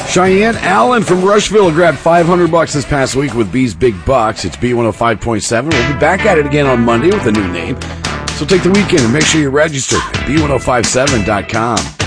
Cheyenne Allen from Rushville grabbed $500 this past week with B's Big Bucks. It's B105.7. We'll be back at it again on Monday with a new name. So take the weekend and make sure you're registered at B1057.com.